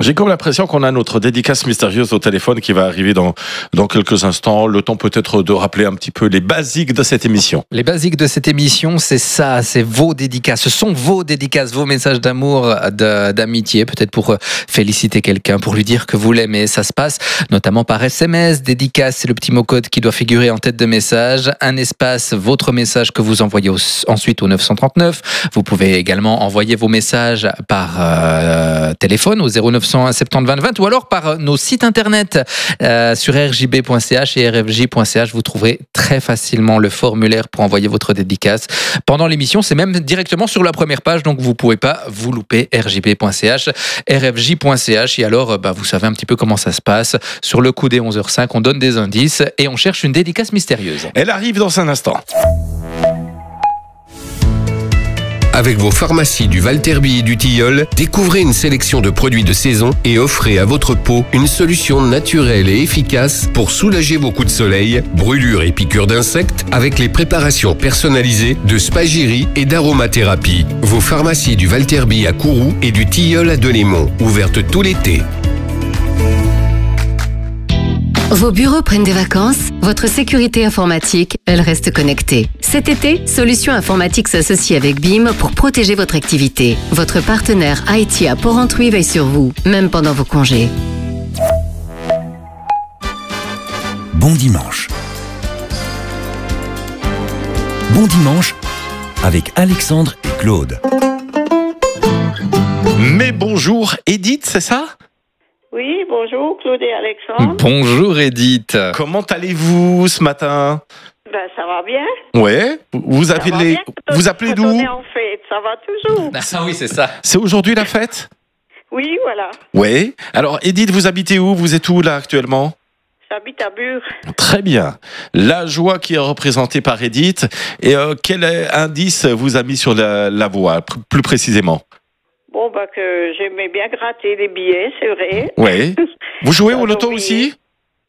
J'ai comme l'impression qu'on a notre dédicace mystérieuse au téléphone qui va arriver dans quelques instants. Le temps peut-être de rappeler un petit peu les basiques de cette émission. Les basiques de cette émission, c'est ça, c'est vos dédicaces. Ce sont vos dédicaces, vos messages d'amour, d'amitié, peut-être pour féliciter quelqu'un, pour lui dire que vous l'aimez. Ça se passe notamment par SMS. Dédicace, c'est le petit mot-code qui doit figurer en tête de message. Un espace, votre message que vous envoyez ensuite au 939. Vous pouvez également envoyer vos messages par téléphone au 0901 70 20 20 ou alors par nos sites internet sur rjb.ch et rfj.ch. Vous trouverez très facilement le formulaire pour envoyer votre dédicace. Pendant l'émission, c'est même directement sur la première page, donc vous ne pouvez pas vous louper. rjb.ch, rfj.ch. Et alors, vous savez un petit peu comment ça se passe. Sur le coup des 11h05, on donne des indices et on cherche une dédicace mystérieuse. Elle arrive dans un instant. Avec vos pharmacies du Valterby et du Tilleul, découvrez une sélection de produits de saison et offrez à votre peau une solution naturelle et efficace pour soulager vos coups de soleil, brûlures et piqûres d'insectes avec les préparations personnalisées de spagyrie et d'aromathérapie. Vos pharmacies du Valterby à Kourou et du Tilleul à Delémont, ouvertes tout l'été. Vos bureaux prennent des vacances, votre sécurité informatique, elle reste connectée. Cet été, Solutions Informatiques s'associe avec BIM pour protéger votre activité. Votre partenaire IT à Porrentruy veille sur vous, même pendant vos congés. Bon dimanche. Bon dimanche avec Alexandre et Claude. Mais bonjour Edith, c'est ça ? Oui, bonjour Claude et Alexandre. Bonjour Edith. Comment allez-vous ce matin ? Ça va bien. Ouais. Vous appelez d'où ? On est en fête, ça va toujours. Ah oui, c'est ça. C'est aujourd'hui la fête ? Oui, voilà. Ouais. Alors Edith, vous habitez où ? Vous êtes où là actuellement ? J'habite à Bure. Très bien. La joie qui est représentée par Edith. Et quel indice vous a mis sur la voie, plus précisément ? Bon, que j'aimais bien gratter les billets, c'est vrai. Oui. Vous jouez au loto aussi ? Pardon ?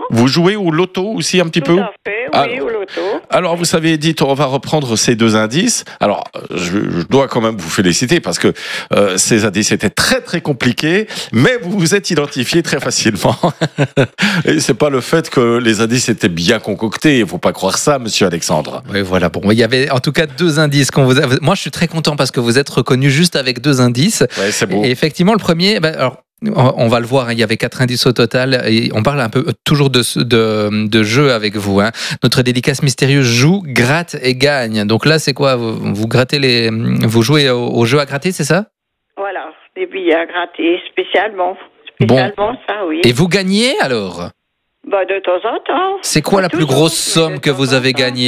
Vous jouez au loto aussi un petit peu ? Tout à fait, oui, au loto. Alors, vous savez, Edith, on va reprendre ces deux indices. Alors, je dois quand même vous féliciter parce que ces indices étaient très, très compliqués, mais vous vous êtes identifié très facilement. Et c'est pas le fait que les indices étaient bien concoctés. Il faut pas croire ça, monsieur Alexandre. Oui, voilà. Bon, il y avait en tout cas deux indices qu'on vous a... Moi, je suis très content parce que vous êtes reconnu juste avec deux indices. Ouais, c'est beau. Et effectivement, le premier, alors, on va le voir, il y avait 4 indices au total et on parle un peu toujours de jeu avec vous. Notre dédicace mystérieuse joue, gratte et gagne. Donc là, c'est quoi ? Vous jouez au jeu à gratter, c'est ça ? Voilà, des billets à gratter spécialement. Ça, oui. Et vous gagnez alors ? De temps en temps. C'est quoi la plus grosse somme que vous avez gagnée ?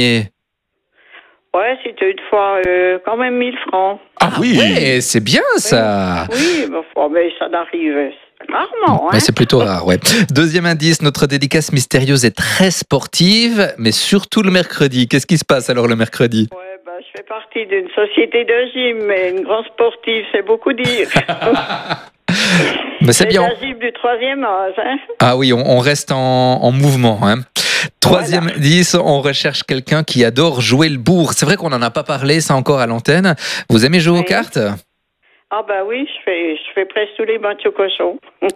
Ouais, c'était une fois quand même 1000 francs. Ah oui, ouais, c'est bien ça. Oui, mais ça n'arrive rarement. Ouais, c'est plutôt rare, ouais. Deuxième indice, notre dédicace mystérieuse est très sportive, mais surtout le mercredi. Qu'est-ce qui se passe alors le mercredi ? Ouais, je fais partie d'une société de gym, mais une grande sportive, c'est beaucoup dire. Mais c'est bien. La gym du 3e âge. Ah oui, on reste en mouvement. Troisième indice, on recherche quelqu'un qui adore jouer le bourre. C'est vrai qu'on n'en a pas parlé, ça encore à l'antenne. Vous aimez jouer aux cartes ? Ah oui, je fais presque tous les matchs au cochon.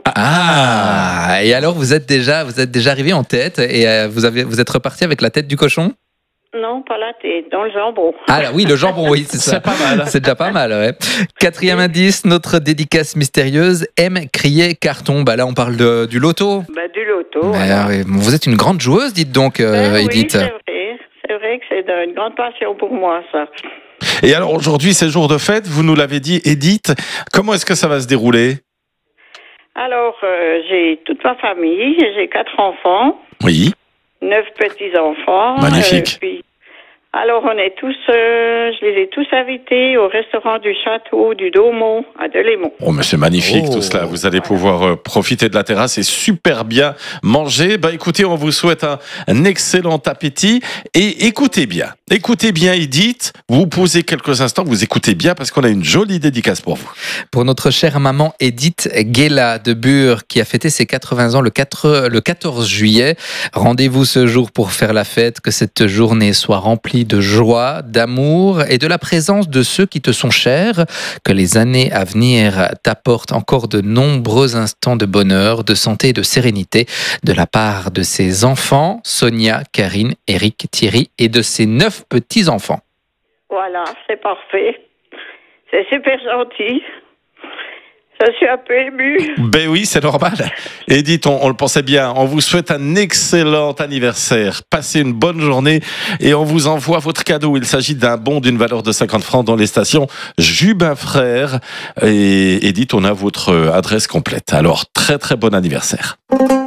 Ah, et alors vous êtes déjà arrivé en tête et vous êtes reparti avec la tête du cochon ? Non, pas la tête, dans le jambon. Ah là, oui, le jambon, oui, c'est ça. C'est pas mal. C'est déjà pas mal, ouais. Quatrième indice, notre dédicace mystérieuse aime crier carton. Là, on parle du loto. Du loto. Voilà. Oui, vous êtes une grande joueuse, dites donc, Edith. Oui, c'est vrai que c'est une grande passion pour moi, ça. Et alors aujourd'hui, c'est jour de fête, vous nous l'avez dit, Edith. Comment est-ce que ça va se dérouler ? Alors, j'ai toute ma famille, j'ai 4 enfants. Oui. 9 petits-enfants. Magnifique. Alors, on est tous, je les ai tous invités au restaurant du château du Daumont à Delémont. Oh, mais c'est magnifique tout cela. Vous allez pouvoir profiter de la terrasse et super bien manger. Écoutez, on vous souhaite un excellent appétit et écoutez bien, Edith. Vous posez quelques instants, vous écoutez bien parce qu'on a une jolie dédicace pour vous. Pour notre chère maman Edith Guéla de Bure qui a fêté ses 80 ans le 14 juillet. Rendez-vous ce jour pour faire la fête, que cette journée soit remplie rempli de joie, d'amour et de la présence de ceux qui te sont chers, que les années à venir t'apportent encore de nombreux instants de bonheur, de santé et de sérénité de la part de ses enfants, Sonia, Karine, Eric, Thierry et de ses 9 petits-enfants. Voilà, c'est parfait. C'est super gentil. Je suis un peu émue. Ben oui, c'est normal. Edith, on le pensait bien. On vous souhaite un excellent anniversaire. Passez une bonne journée et on vous envoie votre cadeau. Il s'agit d'un bon d'une valeur de 50 francs dans les stations Jubin Frères. Et Edith, on a votre adresse complète. Alors, très très bon anniversaire.